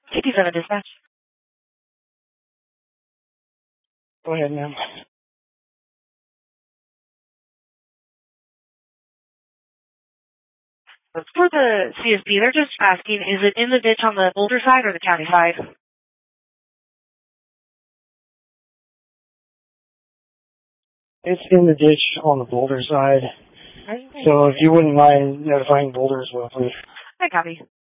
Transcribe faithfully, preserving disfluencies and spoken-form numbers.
fifty-seven dispatch. Go ahead, ma'am. For the C S P, they're just asking, is it in the ditch on the Boulder side or the county side? It's in the ditch on the Boulder side. So if you wouldn't mind notifying Boulder as well, please. I copy.